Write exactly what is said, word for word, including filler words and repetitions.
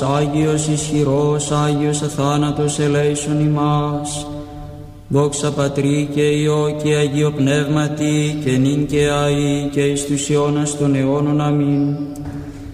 Άγιος ισχυρός, Άγιος αθάνατος, ελέησον ημάς. Δόξα Πατρί και Υιό και Αγίο Πνεύματι, και νυν και αεί και εις τους αιώνας των αιώνων. Αμήν.